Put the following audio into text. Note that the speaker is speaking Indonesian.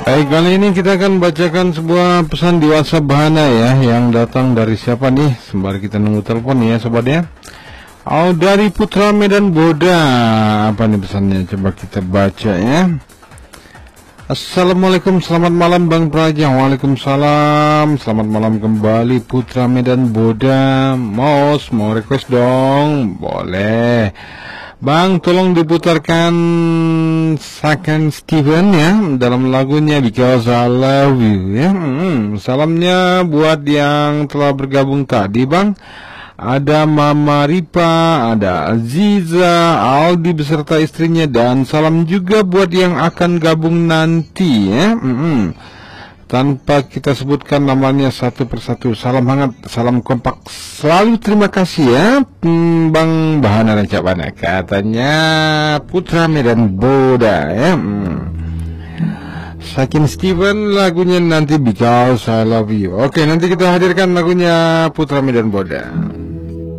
Baik, kali ini kita akan bacakan sebuah pesan di WhatsApp Bahana ya, yang datang dari siapa nih? Sembari kita nunggu telepon ya sobat ya. Oh, dari Putra Medan Boda. Apa nih pesannya? Coba kita baca ya. Assalamualaikum, selamat malam Bang Praja. Waalaikumsalam, selamat malam kembali Putra Medan Boda. Mau request dong? Boleh Bang, tolong diputarkan Sakan Steven ya dalam lagunya Because I Love You ya. Salamnya buat yang telah bergabung tadi Bang. Ada Mama Ripa, ada Aziza, Aldi beserta istrinya, dan salam juga buat yang akan gabung nanti ya. Tanpa kita sebutkan namanya satu persatu. Salam hangat, salam kompak selalu, terima kasih ya Bang Bahana Rancabana. Katanya Putra Medan Boda ya. Sakin Steven lagunya nanti Because I Love You. Oke, nanti kita hadirkan lagunya Putra Medan Boda.